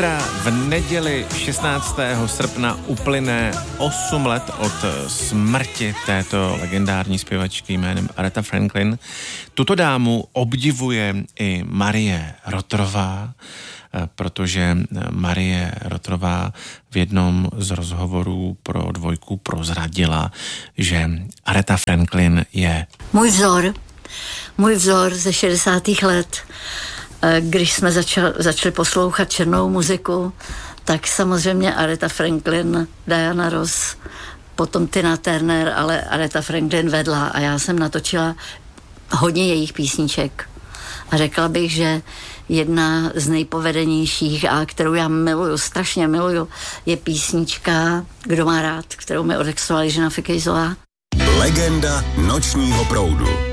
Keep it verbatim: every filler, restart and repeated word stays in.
Zítra v neděli šestnáctého srpna uplyne osm let od smrti této legendární zpěvačky jménem Aretha Franklin. Tuto dámu obdivuje i Marie Rothrová, protože Marie Rothrová v jednom z rozhovorů pro Dvojku prozradila, že Aretha Franklin je můj vzor, můj vzor ze šedesátých let. Když jsme začal, začali poslouchat černou muziku, tak samozřejmě Aretha Franklin, Diana Ross, potom Tina Turner, ale Aretha Franklin vedla a já jsem natočila hodně jejich písniček. A řekla bych, že jedna z nejpovedenějších a kterou já miluju, strašně miluju, je písnička Kdo má rád, kterou mi odextovala Jiřina Fikejzová. Legenda nočního proudu.